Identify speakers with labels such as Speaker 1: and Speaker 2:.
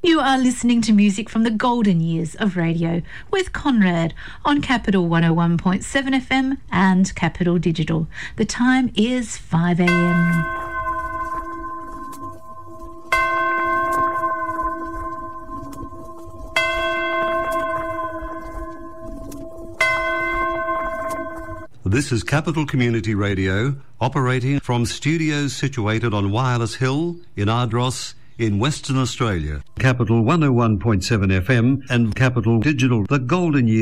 Speaker 1: You are listening to music from the golden years of radio with Conrad on Capital 101.7 FM and Capital Digital. The time is 5 a.m.
Speaker 2: This is Capital Community Radio, operating from studios situated on Wireless Hill in Ardross in Western Australia. Capital 101.7 FM and Capital Digital, the golden year